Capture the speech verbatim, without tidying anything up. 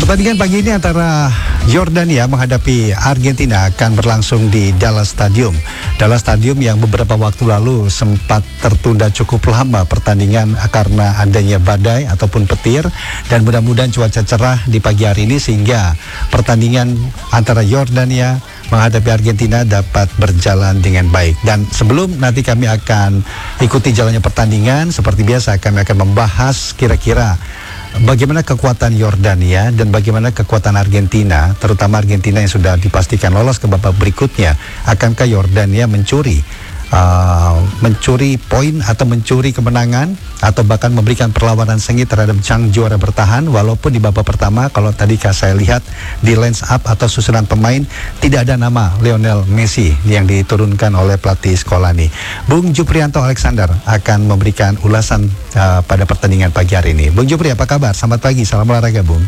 Pertandingan pagi ini antara Yordania menghadapi Argentina akan berlangsung di Dallas Stadium. Dallas Stadium yang beberapa waktu lalu sempat tertunda cukup lama pertandingan karena adanya badai ataupun petir, dan mudah-mudahan cuaca cerah di pagi hari ini sehingga pertandingan antara Yordania menghadapi Argentina dapat berjalan dengan baik. Dan sebelum nanti kami akan ikuti jalannya pertandingan, seperti biasa kami akan membahas kira-kira bagaimana kekuatan Yordania dan bagaimana kekuatan Argentina, terutama Argentina yang sudah dipastikan lolos ke babak berikutnya. Akankah Yordania mencuri uh, mencuri poin atau mencuri kemenangan, atau bahkan memberikan perlawanan sengit terhadap sang juara bertahan, walaupun di babak pertama kalau tadi saya lihat di lines up atau susunan pemain tidak ada nama Lionel Messi yang diturunkan oleh pelatih Scolani. Bung Juprianto Alexander akan memberikan ulasan uh, pada pertandingan pagi hari ini. Bung Jupri, apa kabar? Selamat pagi, salam olahraga Bung.